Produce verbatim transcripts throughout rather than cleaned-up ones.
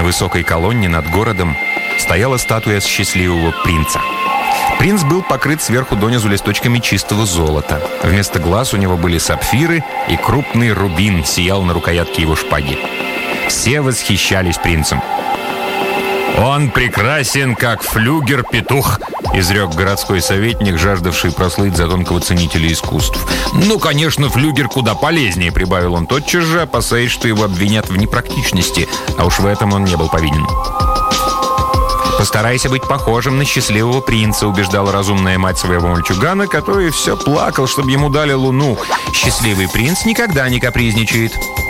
высокой колонне над городом стояла статуя счастливого принца. Принц был покрыт сверху донизу листочками чистого золота. Вместо глаз у него были сапфиры, и крупный рубин сиял на рукоятке его шпаги. Все восхищались принцем. «Он прекрасен, как флюгер-петух», — изрек городской советник, жаждавший прослыть за тонкого ценителя искусств. «Ну, конечно, флюгер куда полезнее», — прибавил он тотчас же, опасаясь, что его обвинят в непрактичности, а уж в этом он не был повинен. «Постарайся быть похожим на счастливого принца», — убеждала разумная мать своего мальчугана, который все плакал, чтобы ему дали луну. «Счастливый принц никогда не капризничает».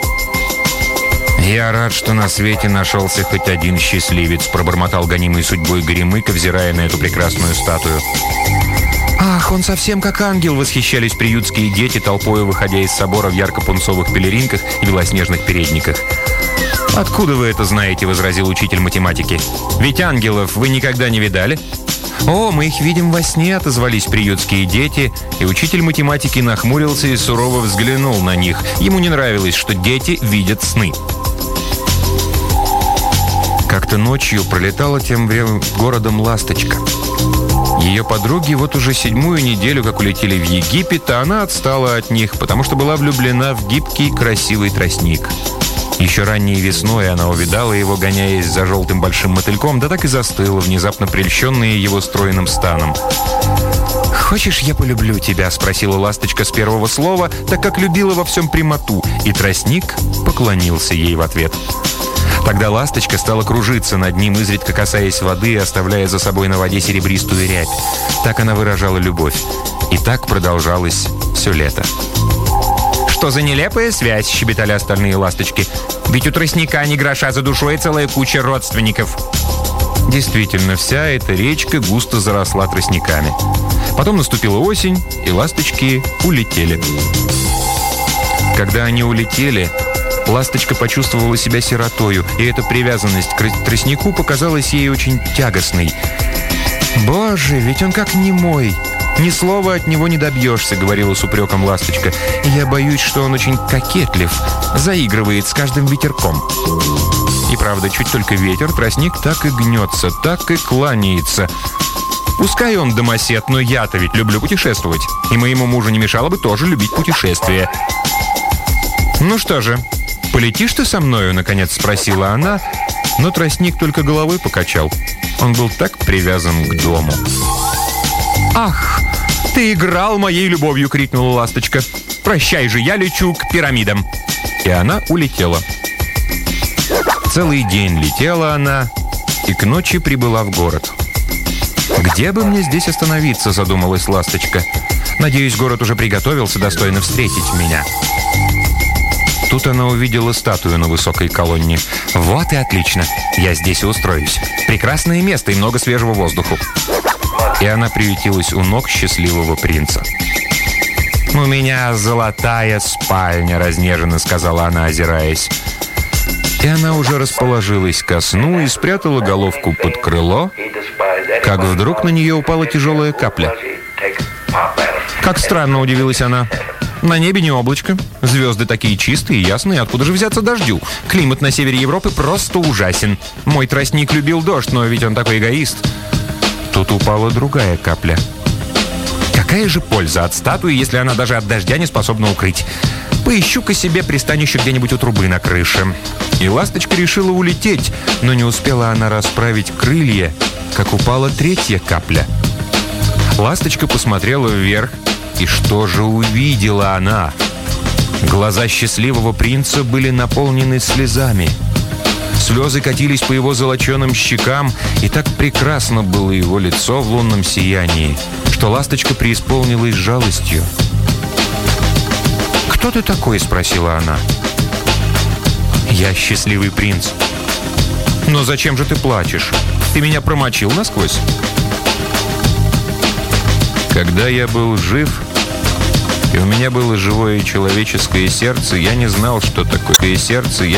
«Я рад, что на свете нашелся хоть один счастливец», — пробормотал гонимый судьбой Горемыка, взирая на эту прекрасную статую. «Ах, он совсем как ангел!» — восхищались приютские дети, толпою выходя из собора в ярко-пунцовых пелеринках и белоснежных передниках. «Откуда вы это знаете?» — возразил учитель математики. «Ведь ангелов вы никогда не видали?» «О, мы их видим во сне», — отозвались приютские дети, и учитель математики нахмурился и сурово взглянул на них. Ему не нравилось, что дети видят сны. Как-то ночью пролетала тем временем городом ласточка. Ее подруги вот уже седьмую неделю как улетели в Египет, а она отстала от них, потому что была влюблена в гибкий красивый тростник. Еще ранней весной она увидала его, гоняясь за желтым большим мотыльком, да так и застыла, внезапно прельщенная его стройным станом. «Хочешь, я полюблю тебя?» — спросила ласточка с первого слова, так как любила во всем прямоту, и тростник поклонился ей в ответ. Тогда ласточка стала кружиться над ним, изредка касаясь воды и оставляя за собой на воде серебристую рябь. Так она выражала любовь. И так продолжалось все лето. «Что за нелепая связь?» — щебетали остальные ласточки. «Ведь у тростника ни гроша за душой целая куча родственников». Действительно, вся эта речка густо заросла тростниками. Потом наступила осень, и ласточки улетели. Когда они улетели, ласточка почувствовала себя сиротою, и эта привязанность к тростнику показалась ей очень тягостной. «Боже, ведь он как немой! Ни слова от него не добьешься», — говорила с упреком ласточка. «Я боюсь, что он очень кокетлив, заигрывает с каждым ветерком». И правда, чуть только ветер, тростник так и гнется, так и кланяется. Пускай он домосед, но я-то ведь люблю путешествовать, и моему мужу не мешало бы тоже любить путешествия. «Ну что же, полетишь ты со мною?» — наконец спросила она, но тростник только головой покачал. Он был так привязан к дому. «Ах, ты играл моей любовью!» — крикнула ласточка. «Прощай же, я лечу к пирамидам!» И она улетела. Целый день летела она, и к ночи прибыла в город. «Где бы мне здесь остановиться?» — задумалась ласточка. «Надеюсь, город уже приготовился достойно встретить меня». Тут она увидела статую на высокой колонне. «Вот и отлично! Я здесь и устроюсь. Прекрасное место и много свежего воздуха». И она приютилась у ног счастливого принца. «У меня золотая спальня», — разнеженно сказала она, озираясь. И она уже расположилась ко сну и спрятала головку под крыло, как вдруг на нее упала тяжелая капля. «Как странно», — удивилась она. «На небе не облачко. Звезды такие чистые и ясные. Откуда же взяться дождю? Климат на севере Европы просто ужасен. Мой тростник любил дождь, но ведь он такой эгоист». Тут упала другая капля. «Какая же польза от статуи, если она даже от дождя не способна укрыть? Поищу-ка себе пристанище где-нибудь у трубы на крыше». И ласточка решила улететь, но не успела она расправить крылья, как упала третья капля. Ласточка посмотрела вверх, и что же увидела она? Глаза счастливого принца были наполнены слезами. Слезы катились по его золоченым щекам, и так прекрасно было его лицо в лунном сиянии, что ласточка преисполнилась жалостью. «Кто ты такой?» — спросила она. «Я счастливый принц». «Но зачем же ты плачешь? Ты меня промочил насквозь». «Когда я был жив, и у меня было живое человеческое сердце, я не знал, что такое сердце. Я